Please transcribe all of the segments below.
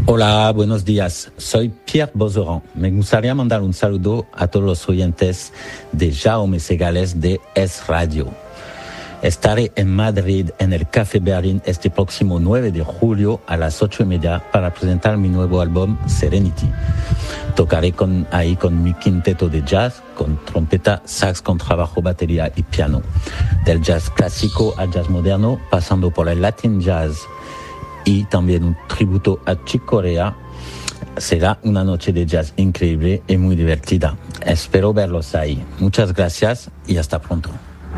Hola, buenos días. Soy Pierre Bozeran. Me gustaría mandar un saludo a todos los oyentes de Jaume Segales de Es Radio. Estaré en Madrid en el Café Berlín este próximo 9 de julio a las 8:30 para presentar mi nuevo álbum Serenity. Tocaré ahí con mi quinteto de jazz, con trompeta, sax, contrabajo, batería y piano. Del jazz clásico al jazz moderno, pasando por el Latin jazz y también un tributo a Chick Corea. Será una noche de jazz increíble y muy divertida. Espero verlos ahí. Muchas gracias y hasta pronto.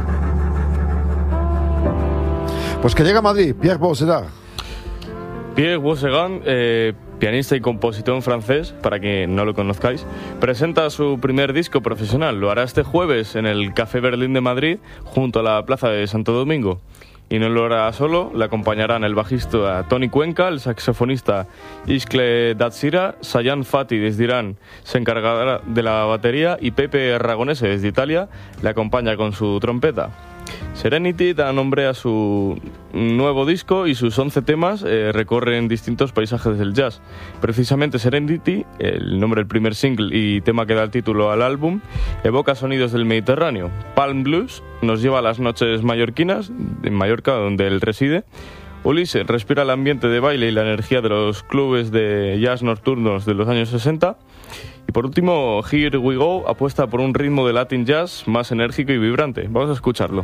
Pues que llega a Madrid, Pierre Bozeran. Pierre Bozeran, pianista y compositor francés, para que no lo conozcáis, presenta su primer disco profesional. Lo hará este jueves en el Café Berlín de Madrid, junto a la Plaza de Santo Domingo. Y no lo hará solo, le acompañarán el bajista Tony Cuenca, el saxofonista Iskle Datsira, Sayan Fati desde Irán se encargará de la batería y Pepe Aragonese desde Italia le acompaña con su trompeta. Serenity da nombre a su nuevo disco y sus 11 temas recorren distintos paisajes del jazz. Precisamente Serenity, el nombre del primer single y tema que da el título al álbum, evoca sonidos del Mediterráneo. Palm Blues nos lleva a las noches mallorquinas, en Mallorca, donde él reside. Ulises respira el ambiente de baile y la energía de los clubes de jazz nocturnos de los años 60. Y por último, Here We Go apuesta por un ritmo de Latin jazz más enérgico y vibrante. Vamos a escucharlo.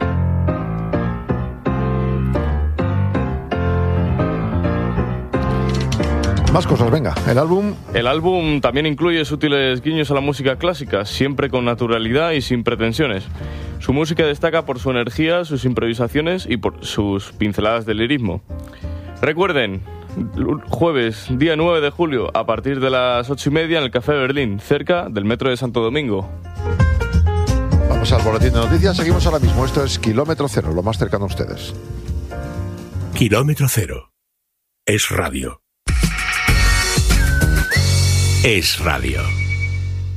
Más cosas, venga. El álbum también incluye sutiles guiños a la música clásica, siempre con naturalidad y sin pretensiones. Su música destaca por su energía, sus improvisaciones y por sus pinceladas de lirismo. Recuerden, jueves, día 9 de julio, a partir de las 8:30 en el Café Berlín, cerca del metro de Santo Domingo. Vamos al boletín de noticias, seguimos ahora mismo. Esto es Kilómetro Cero, lo más cercano a ustedes. Kilómetro Cero. Es radio. Es radio.